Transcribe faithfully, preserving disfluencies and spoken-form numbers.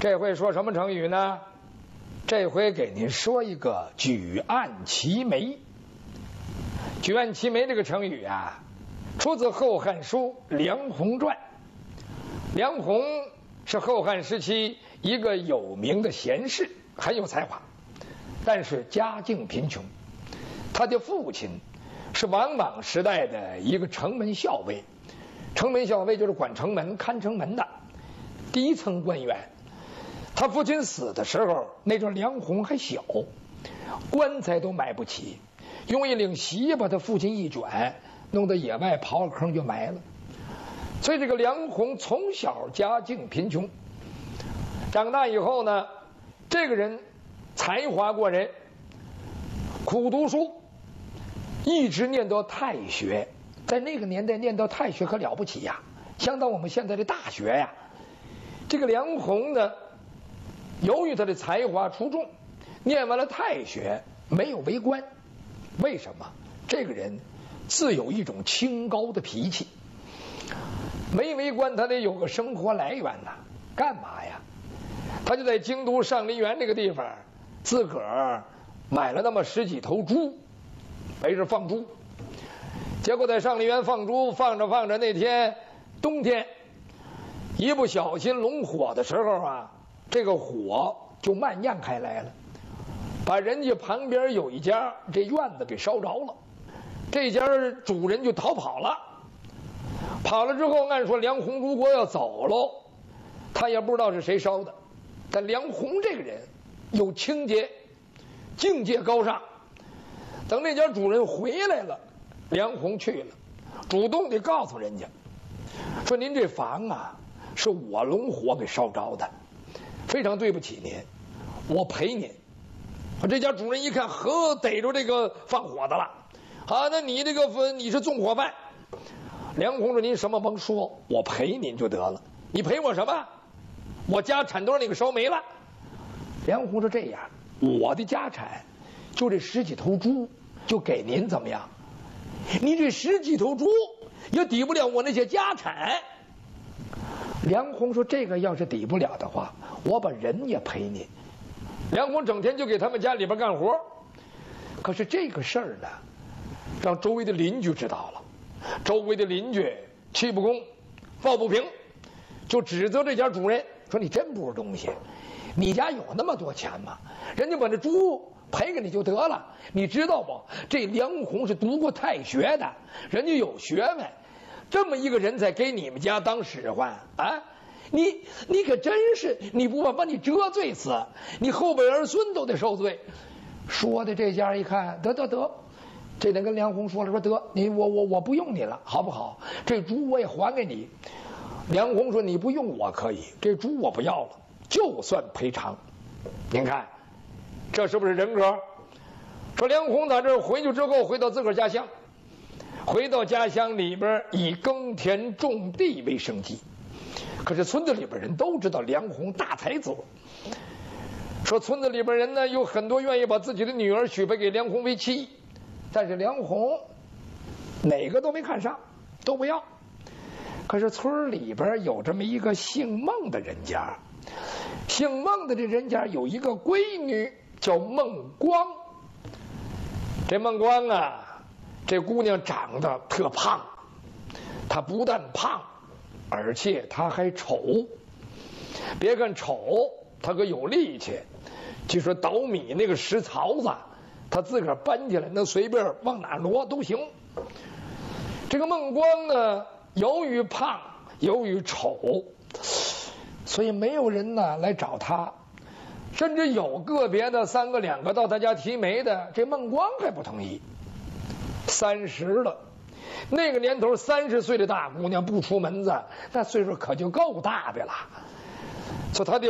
这回说什么成语呢？这回给您说一个举案齐眉。举案齐眉这个成语啊，出自《后汉书·梁鸿传》。梁鸿是后汉时期一个有名的贤士，很有才华，但是家境贫穷。他的父亲是王莽时代的一个城门校尉，城门校尉就是管城门、看城门的低层官员。他父亲死的时候，那阵梁鸿还小，棺材都买不起，用一领席把他父亲一卷，弄到野外刨个坑就埋了。所以这个梁鸿从小家境贫穷，长大以后呢，这个人才华过人，苦读书，一直念到太学。在那个年代念到太学可了不起呀，相当我们现在的大学呀。这个梁鸿呢，由于他的才华出众，念完了太学没有为官。为什么？这个人自有一种清高的脾气，没为官他得有个生活来源呐。干嘛呀？他就在京都上林园这个地方自个儿买了那么十几头猪，没事放猪。结果在上林园放猪，放着放着，那天冬天一不小心拢火的时候啊，这个火就蔓延开来了，把人家旁边有一家这院子给烧着了，这家主人就逃跑了。跑了之后，按说梁鸿如果要走喽，他也不知道是谁烧的。但梁鸿这个人有清洁，境界高尚。等那家主人回来了，梁鸿去了，主动地告诉人家说：“您这房啊，是我拢火给烧着的，非常对不起您，我赔您。”这家主人一看，呵，逮着这个放火的了啊！那你这个你是纵火犯。梁鸿说：“您什么甭说，我赔您就得了。你赔我什么？我家产都让你给烧没了。”梁鸿说：“这样，我的家产就这十几头猪，就给您，怎么样？你这十几头猪也抵不了我那些家产。”梁鸿说：“这个要是抵不了的话，我把人也赔您。”梁鸿整天就给他们家里边干活，可是这个事儿呢，让周围的邻居知道了。周围的邻居气不公，抱不平，就指责这家主人说：“你真不是东西，你家有那么多钱吗？人家把这猪赔给你就得了，你知道不？这梁鸿是读过太学的，人家有学问，这么一个人才给你们家当使唤啊！你你可真是，你不把把你折罪死，你后辈儿孙都得受罪。”说的这家一看，得得得，这人跟梁鸿说了，说得你我我我不用你了，好不好？这猪我也还给你。梁鸿说：“你不用我可以，这猪我不要了，就算赔偿。”您看这是不是人格？说梁鸿在这回去之后，回到自个儿家乡，回到家乡里边以耕田种地为生计。可是村子里边人都知道梁鸿大才子，说村子里边人呢有很多愿意把自己的女儿许配给梁鸿为妻，但是梁鸿哪个都没看上，都不要。可是村里边有这么一个姓孟的人家，姓孟的这人家有一个闺女叫孟光。这孟光啊，这姑娘长得特胖，她不但胖，而且她还丑。别看丑，她可有力气。据说捣米那个石槽子，她自个儿搬起来，能随便往哪挪都行。这个孟光呢，由于胖，由于丑，所以没有人呢来找他。甚至有个别的三个两个到他家提媒的，这孟光还不同意。三十了，那个年头三十岁的大姑娘不出门子，那岁数可就够大的了。所以他的